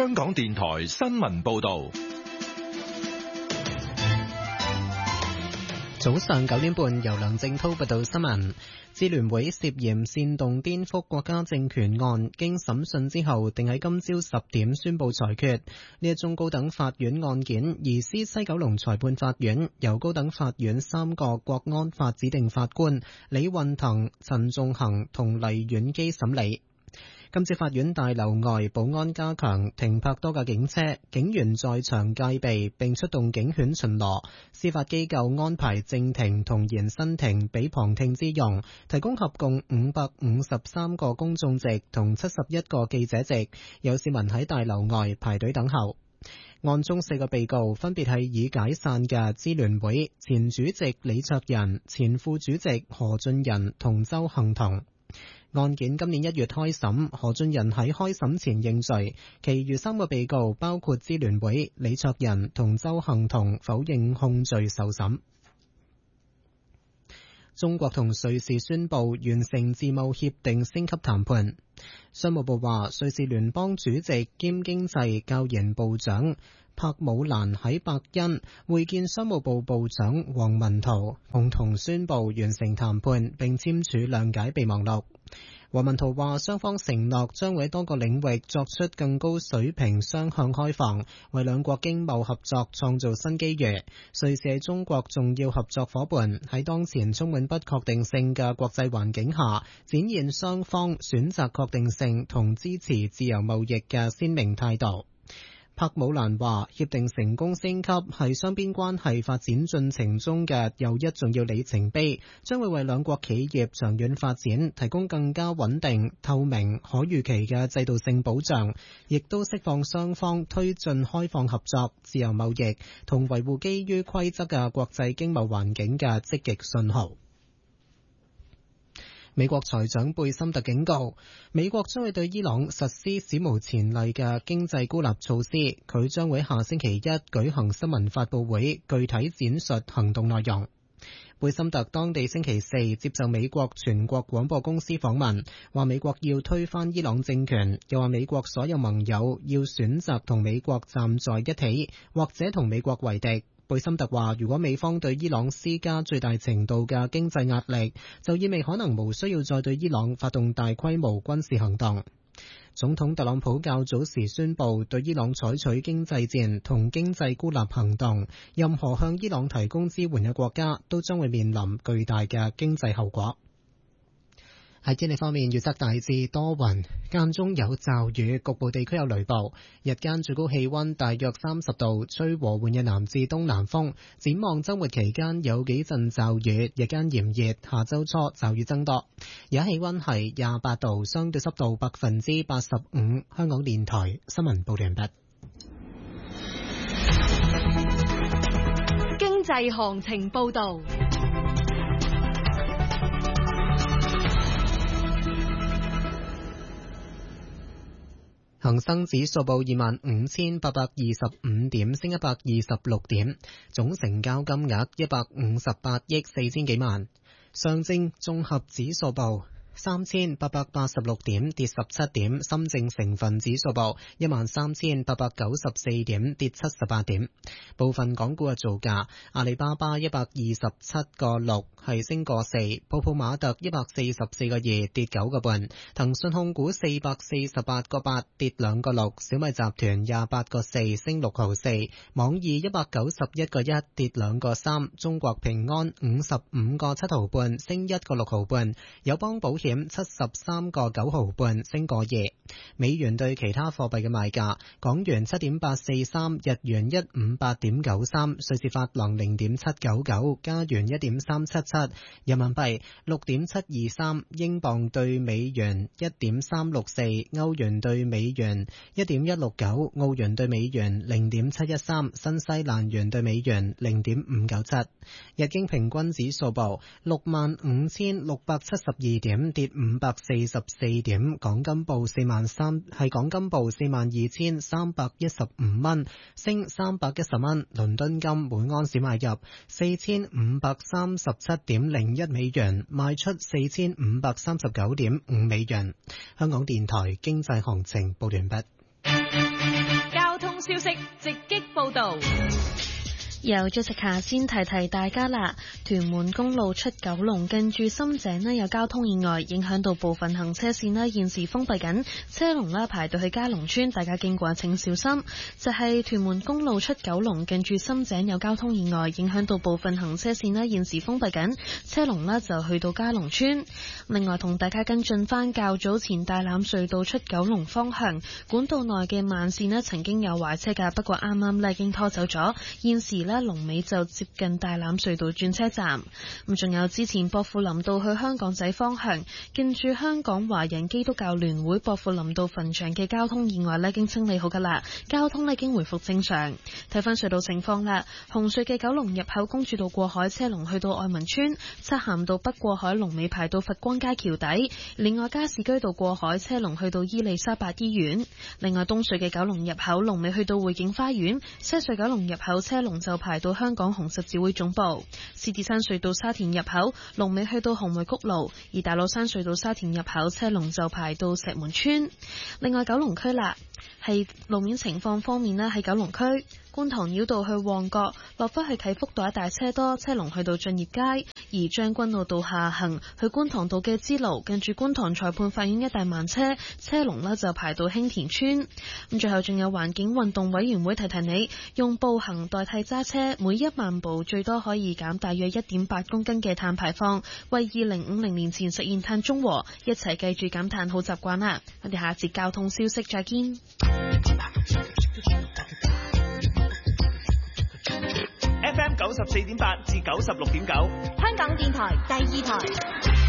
香港電台新聞報道。 早上9點半，由梁正濤報道新聞。支聯會涉嫌煽動顛覆國家政權案，經審訊之後，定喺今朝10點宣布裁決。呢一宗高等法院案件，移師西九龍裁判法院，由高等法院3個國安法指定法官李運騰、陳仲衡同黎婉基審理。今次法院大樓外保安加強，停泊多架警車，警員在場戒備，並出動警犬巡邏。司法機構安排正庭同延伸庭俾旁聽之用，提供合共553個公眾席同71個記者席。有市民喺大樓外排隊等候。案中4個被告分別係已解散嘅支聯會前主席李卓人、前副主席何俊仁同鄒幸彤。案件今年1月開審，何俊仁喺開審前認罪，其餘3個被告包括支聯會、李卓人同鄒幸彤否認控罪受審。中國同瑞士宣布完成自貿協定升級談判。商務部話，瑞士聯邦主席兼經濟教研部長柏姆蘭喺伯恩會見商務部部長王文濤，共同宣布完成談判並簽署諒解備忘錄。王文濤話，雙方承諾將會喺多個領域作出更高水平雙向開放，為兩國經貿合作創造新機遇。瑞士係中國重要合作夥伴，喺當前充滿不確定性嘅國際環境下，展現雙方選擇確定性同支持自由貿易嘅鮮明態度。柏姆蘭話，協定成功升級係雙邊關係發展進程中嘅又一重要里程碑，將會為兩國企業長遠發展提供更加穩定、透明、可預期嘅制度性保障，亦都釋放雙方推進開放合作、自由貿易同維護基於規則嘅國際經貿環境嘅積極信號。美國財長貝森特警告，美國將會對伊朗實施史無前例嘅經濟孤立措施。佢將會下星期一舉行新聞發佈會，具體展述行動內容。貝森特當地星期4接受美國全國廣播公司訪問，話美國要推翻伊朗政權，又話美國所有盟友要選擇同美國站在一起，或者同美國為敵。貝森特話，如果美方對伊朗施加最大程度嘅經濟壓力，就意味可能無需要再對伊朗發動大規模軍事行動。總統特朗普較早時宣布對伊朗採取經濟戰同經濟孤立行動，任何向伊朗提供支援嘅國家都將會面臨巨大嘅經濟後果。喺天氣方面，預測大致多雲，間中有驟雨，局部地區有雷暴。日間最高氣溫大約30度，吹和緩嘅南至東南風。展望週末期間有幾陣驟雨，日間炎熱，下週初驟雨增多。而家氣溫係28度，相對濕度85%。香港電台新聞報道完畢。 經濟行情報道。 恒生指數報25,825點，升126點，總成交金額158億4千幾萬。上證綜合指數報3,886點，跌17點。深證成分指數報13,894點，跌78點。部分港股嘅造價：阿里巴巴127.6係升個4，泡泡瑪特144.2跌9個半，騰訊控股448.8跌2個6，小米集團28.4升6毫4，網易191.1跌2個3，中國平安55.7毫半升1個6毫半，友邦保險73.9毫半升個2。美元對其他貨幣嘅賣價：港元7.843，日元158.93，瑞士法郎0.799，加元1.377，人民幣6.723，英鎊對美元1.364，歐元對美元1.169，澳元對美元0.713，新西蘭元對美元0.597。日經平均指數報65,672點，跌544點。港金報42,315蚊，升310蚊。倫敦金每安士買入4,537.01美元，賣出4,539.5美元。香港電台經濟行情報完畢。 消息直擊報道。 由 Jessica 先提大家啦，屯門公路出九龍近住深井呢有交通意外，影響到部分行車線呢現時封閉緊，車龍呢排到去嘉龍村，大家經過請小心。就係屯門公路出九龍近住深井有交通意外，影響到部分行車線呢現時封閉緊，車龍呢就去到嘉龍村。另外同大家跟進翻較早前大欖隧道出九龍方向管道內嘅慢線呢曾經有壞車㗎，不過啱啱呢已經拖走咗，現時龍尾就接近大欖隧道轉車站。咁仲有之前薄扶林道去香港仔方向近住香港華人基督教聯會薄扶林道墳場嘅交通意外呢已經清理好噶啦，交通呢已經回復正常。睇翻隧道情況啦，紅隧嘅九龍入口公主道過海車龍去到愛民村，漆咸道北過海龍尾排到佛光街橋底。另外加士居道過海車龍去到伊利沙伯醫院。另外東隧嘅九龍入口龍尾去到匯景花園，西隧九龍入口車龍就排到香港紅十字會總部。獅子山隧道沙田入口龍尾去到紅梅谷路，而大老山隧道沙田入口車龍就排到石門村。另外九龍區啦，係路面情況方面呢，喺九龍區觀塘繞道去旺角落返去啟福道一帶車多，車龍去到駿業街；而將軍澳道下行去觀塘道嘅支路近住觀塘裁判法院一帶慢車，車龍呢就排到興田村。咁最後仲有環境運動委員會提你，用步行代替揸車，每1萬步最多可以減大約 1.8 公斤嘅碳排放，為2050年前實現碳中和，一齊記住減碳好習慣啦！我哋下節交通消息再見。 FM 94.8至96.9， 香港電台第2台。